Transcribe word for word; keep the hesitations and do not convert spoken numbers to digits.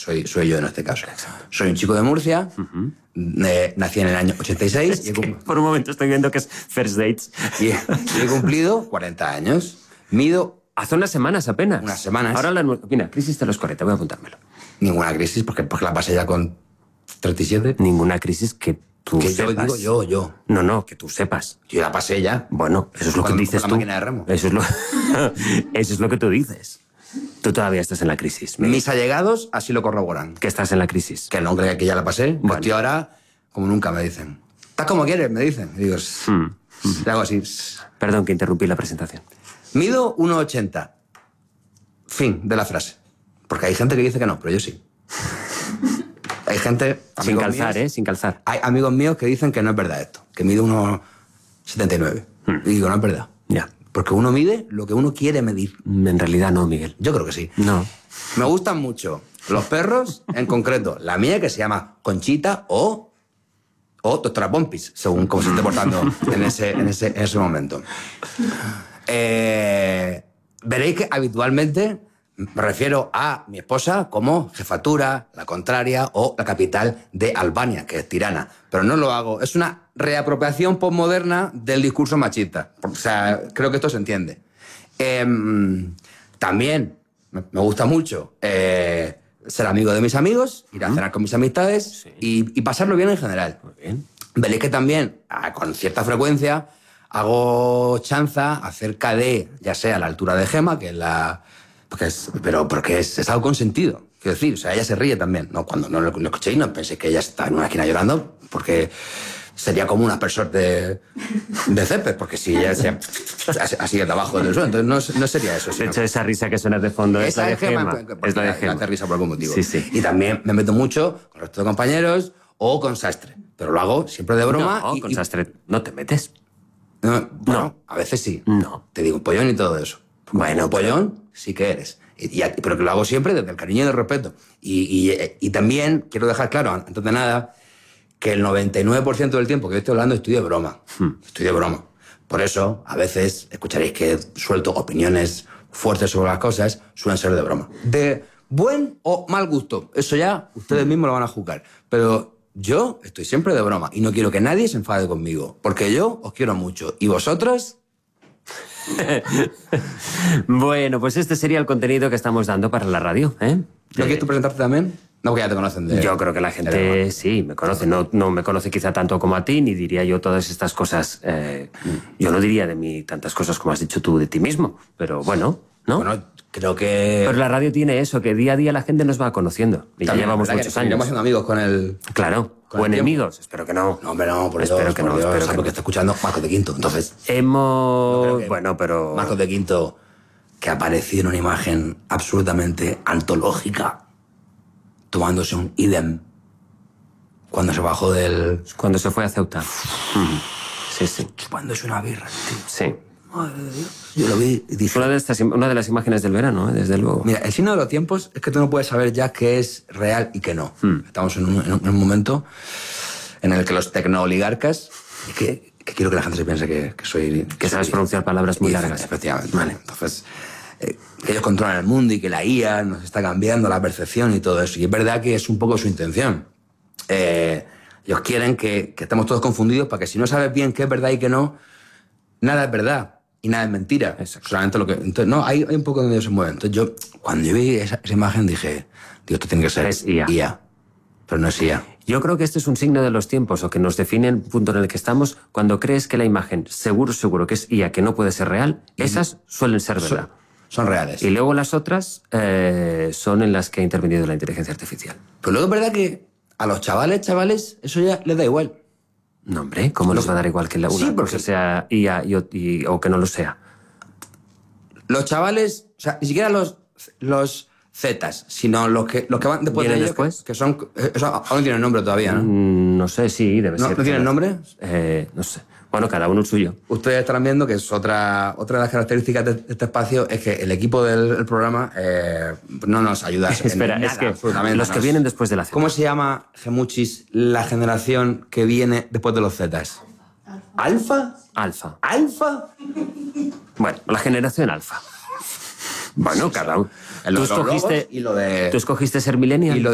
soy, soy yo en este caso. Exacto. Soy un chico de Murcia, uh-huh. eh, nací en el año ochenta y seis. Es y he que por un momento estoy viendo que es First Dates. Y he, y he cumplido cuarenta años. Mido... Hace unas semanas apenas. Unas semanas. Ahora la... Mira, crisis de los cuarenta, voy a apuntármelo. Ninguna crisis, porque, porque la pasé ya con treinta y siete. Ninguna crisis que tú que sepas. yo digo yo, yo. No, no, que tú sepas. Yo la pasé ya. Bueno, eso es lo Cuando, que dices con la tú. máquina de remo. Eso es lo... eso es lo que tú dices. Tú todavía estás en la crisis. Miguel. Mis allegados así lo corroboran. Que estás en la crisis. Que no, que ya la pasé. Bueno. Estoy ahora como nunca, me dicen. ¿Estás como quieres? Me dicen. Y digo, mm. le hago así. Perdón que interrumpí la presentación. Mido uno ochenta. Fin de la frase. Porque hay gente que dice que no, pero yo sí. Hay gente... Sin calzar, míos, ¿eh? Sin calzar. Hay amigos míos que dicen que no es verdad esto. Que mido uno setenta y nueve. Hmm. Y digo, no es verdad. Ya. Porque uno mide lo que uno quiere medir. En realidad no, Miguel. Yo creo que sí. No. Me gustan mucho los perros, en concreto. La mía, que se llama Conchita o... o Doctora Pompis, según cómo se esté portando en ese, en ese, en ese momento. Eh, veréis que habitualmente me refiero a mi esposa como jefatura, la contraria o la capital de Albania, que es Tirana. Pero no lo hago. Es una reapropiación postmoderna del discurso machista. O sea, creo que esto se entiende. Eh, también me gusta mucho eh, ser amigo de mis amigos, ir a cenar con mis amistades, sí. y, y pasarlo bien en general. Muy bien. Veréis que también, con cierta frecuencia, hago chanza acerca de, ya sea la altura de Gema, que es la... Porque es, pero porque es, es algo consentido. Quiero decir, o sea, ella se ríe también. No, cuando no lo, lo escuchéis, no pensé que ella está en una esquina llorando, porque sería como un aspersor de, de césped, porque si ella se, así de abajo del suelo, entonces no, no sería eso. De hecho, esa risa que suena de fondo es la de Gema. Es la de Gema. Hace risa por algún motivo. Sí, sí. Y también me meto mucho con el resto de compañeros o con Sastre. Pero lo hago siempre de broma. No, y, con y... Sastre no te metes. No, bueno, no. A veces sí. No. Te digo un pollón y todo eso. Bueno, un pollón pero... sí que eres. Y, y, pero que lo hago siempre desde el cariño y el respeto. Y, y, y también quiero dejar claro, antes de nada, que el noventa y nueve por ciento del tiempo que yo estoy hablando estoy de broma. Hmm. Estoy de broma. Por eso, a veces, escucharéis que suelto opiniones fuertes sobre las cosas, suelen ser de broma. De buen o mal gusto. Eso ya ustedes mismos lo van a juzgar. Pero yo estoy siempre de broma y no quiero que nadie se enfade conmigo. Porque yo os quiero mucho. ¿Y vosotros? Bueno, pues este sería el contenido que estamos dando para la radio, ¿eh? ¿No quieres tú presentarte también? No, porque ya te conocen. De, yo creo que la gente sí me conoce. No, no me conoce quizá tanto como a ti, ni diría yo todas estas cosas. Eh, yo no diría de mí tantas cosas como has dicho tú de ti mismo, pero bueno, ¿no? Bueno, creo que... Pero la radio tiene eso, que día a día la gente nos va conociendo. Y también, ya llevamos muchos que años. Estamos siendo amigos con el... Claro. Con o el enemigos. Espero que no. No, hombre, no, por espero Dios, que por no. Dios, Espero que que no. no. Está escuchando Marcos de Quinto, entonces... Hemos... No que bueno, pero... Marcos de Quinto, que ha aparecido en una imagen absolutamente antológica, tomándose un idem cuando se bajó del... Cuando se fue a Ceuta. Sí, sí. Chupándose una birra, tío. Sí. Madre de Dios. Yo lo vi y dije... Una de, estas, una de las imágenes del verano, ¿eh? Desde luego. Mira, el signo de los tiempos es que tú no puedes saber ya qué es real y qué no. Hmm. Estamos en un, en un momento en el que los tecnooligarcas... Es que, que quiero que la gente se piense que, que soy... Que sabes pronunciar palabras muy largas. Efectivamente. Vale. Entonces, eh, que ellos controlan el mundo y que la I A nos está cambiando la percepción y todo eso. Y es verdad que es un poco su intención. Eh, ellos quieren que, que estemos todos confundidos para que si no sabes bien qué es verdad y qué no, nada es verdad. Y nada es mentira. Exacto. Solamente lo que... Entonces, no, hay, hay un poco donde ellos se mueven. Entonces yo, cuando yo vi esa, esa imagen, dije, Dios, esto tiene que ser es I A. I A. Pero no es I A. Yo creo que este es un signo de los tiempos, o que nos define el punto en el que estamos, cuando crees que la imagen, seguro, seguro que es I A, que no puede ser real, esas suelen ser verdad. Son, son reales. Y luego las otras eh, son en las que ha intervenido la inteligencia artificial. Pero luego es verdad que a los chavales, chavales, eso ya les da igual. No, hombre, ¿cómo les va a dar igual que la una sí, porque... cosa sea I A y, y, o que no lo sea? Los chavales, o sea, ni siquiera los, los Zetas, sino los que, los que van después de ellos, después? Que, que son... Eso aún no tienen nombre todavía, ¿no? Mm, no sé, sí, debe ¿No, ser. ¿No tienen nombre? Eh, no sé. Bueno, cada uno el suyo. Ustedes estarán viendo que es otra, otra de las características de este espacio es que el equipo del, del programa eh, no nos ayuda. Espera, en nada, es que absolutamente los nos... que vienen después de la Z. ¿Cómo se llama, Gemuchis, la generación que viene después de los Zetas? ¿Alfa? Alfa. ¿Alfa? Bueno, la generación alfa. Bueno, cada uno. Tú escogiste, y lo de... ¿Tú escogiste ser millennial?